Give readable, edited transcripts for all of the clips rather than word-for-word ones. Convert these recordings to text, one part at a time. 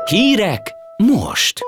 Hírek most!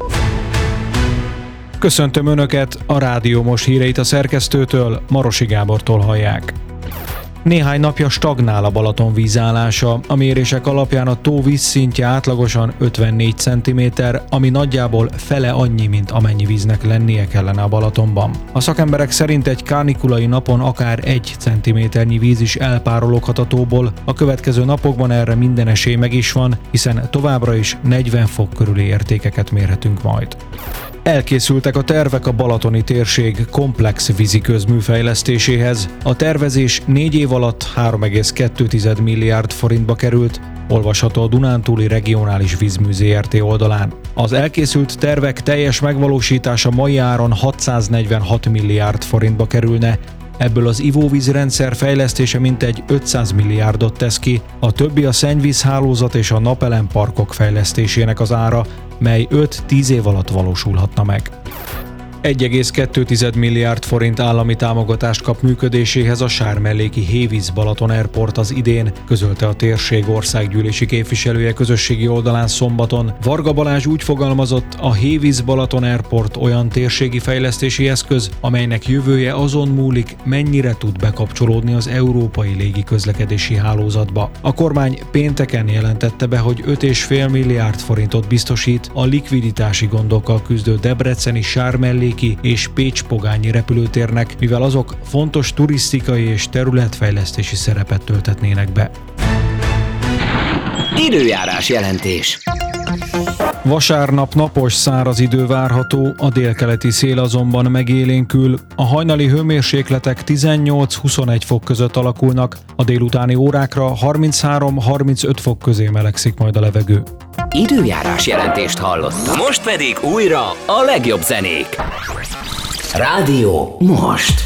Köszöntöm Önöket, a Rádió Most híreit a szerkesztőtől, Marosi Gábortól hallják. Néhány napja stagnál a Balaton vízállása. A mérések alapján a tó vízszintje átlagosan 54 cm, ami nagyjából fele annyi, mint amennyi víznek lennie kellene a Balatonban. A szakemberek szerint egy kánikulai napon akár 1 cm-nyi víz is elpárologhat a tóból, a következő napokban erre minden esély meg is van, hiszen továbbra is 40 fok körüli értékeket mérhetünk majd. Elkészültek a tervek a balatoni térség komplex víziközmű fejlesztéséhez. A tervezés 4 év alatt 3,2 milliárd forintba került, olvasható a Dunántúli Regionális Vízmű Zrt. Oldalán. Az elkészült tervek teljes megvalósítása mai áron 646 milliárd forintba kerülne, ebből az ivóvízrendszer fejlesztése mintegy 500 milliárdot tesz ki, a többi a szennyvízhálózat és a napelemparkok fejlesztésének az ára, mely 5-10 év alatt valósulhatna meg. 1,2 milliárd forint állami támogatást kap működéséhez a sármelléki Hévíz Balaton Airport az idén, közölte a térség országgyűlési képviselője közösségi oldalán szombaton. Varga Balázs úgy fogalmazott, a Hévíz Balaton Airport olyan térségi fejlesztési eszköz, amelynek jövője azon múlik, mennyire tud bekapcsolódni az európai légiközlekedési hálózatba. A kormány pénteken jelentette be, hogy 5,5 milliárd forintot biztosít a likviditási gondokkal küzdő debreceni sármelléki és Pécs-Pogányi repülőtérnek, mivel azok fontos turisztikai és területfejlesztési szerepet tölthetnének be. Időjárás jelentés. Vasárnap napos száraz idő várható, a délkeleti szél azonban megélénkül, a hajnali hőmérsékletek 18-21 fok között alakulnak, a délutáni órákra 33-35 fok közé melegszik majd a levegő. Időjárás jelentést hallottam. Most pedig újra a legjobb zenék. Rádió Most.